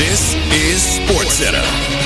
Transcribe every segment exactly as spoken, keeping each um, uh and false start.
This is SportsCenter.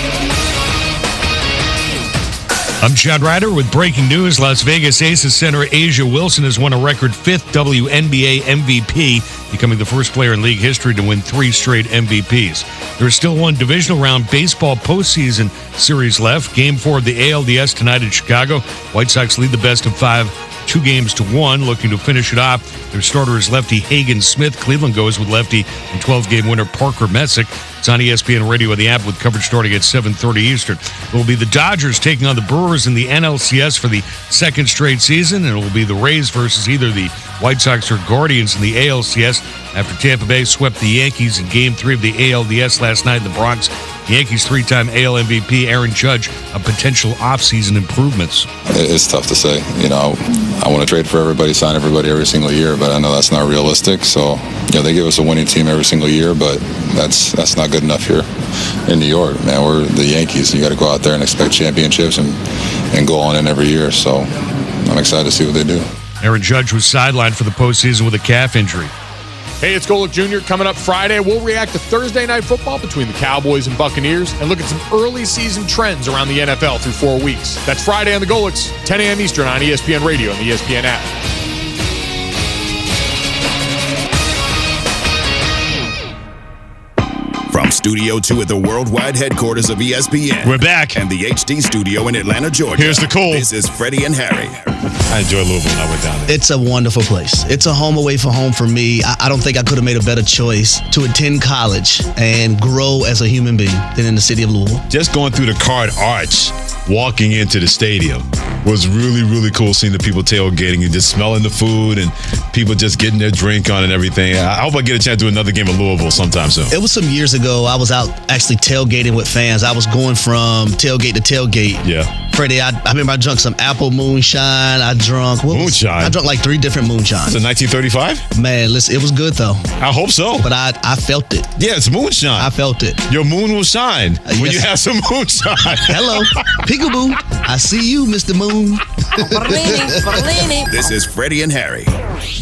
I'm Chad Ryder with breaking news. Las Vegas Aces center A'ja Wilson has won a record fifth W N B A M V P, becoming the first player in league history to win three straight M V Ps. There is still one divisional round baseball postseason series left. Game four of the A L D S tonight in Chicago. White Sox lead the best of five, two games to one, looking to finish it off. Their starter is lefty Hagen Smith. Cleveland goes with lefty and twelve-game winner Parker Messick. It's on E S P N Radio and the app with coverage starting at seven thirty Eastern. It will be the Dodgers taking on the Brewers in the N L C S for the second straight season, and it will be the Rays versus either the White Sox or Guardians in the A L C S after Tampa Bay swept the Yankees in Game three of the A L D S last night in the Bronx. The Yankees' three-time A L M V P Aaron Judge on potential offseason improvements. It's tough to say. You know, I want to trade for everybody, sign everybody every single year, but I know that's not realistic. So, you know, they give us a winning team every single year, but that's that's not good enough here in New York. Man, we're the Yankees. You got to go out there and expect championships and, and go on in every year. So I'm excited to see what they do. Aaron Judge was sidelined for the postseason with a calf injury. Hey, it's Golic Junior Coming up Friday, we'll react to Thursday Night Football between the Cowboys and Buccaneers and look at some early season trends around the N F L through four weeks. That's Friday on the Golics, ten a.m. Eastern on E S P N Radio and the E S P N app. From Studio two at the worldwide headquarters of E S P N. We're back. And the H D studio in Atlanta, Georgia. Here's the cool. This is Freddie and Harry. I enjoyed Louisville when I went down there. It's a wonderful place. It's a home away from home for me. I, I don't think I could have made a better choice to attend college and grow as a human being than in the city of Louisville. Just going through the Card Arch, walking into the stadium was really, really cool, seeing the people tailgating and just smelling the food and people just getting their drink on and everything. I hope I get a chance to do another game of Louisville sometime soon. It was some years ago. I was out actually tailgating with fans. I was going from tailgate to tailgate. Yeah. Freddie, I, I remember I drunk some apple moonshine. I drunk what was, moonshine. I drunk like three different moonshines. Is it nineteen thirty-five? Man, listen, it was good though. I hope so. But I, I felt it. Yeah, it's moonshine. I felt it. Your moon will shine Uh, when yes. you have some moonshine. Hello, peekaboo. I see you, Mister Moon. This is Freddie and Harry.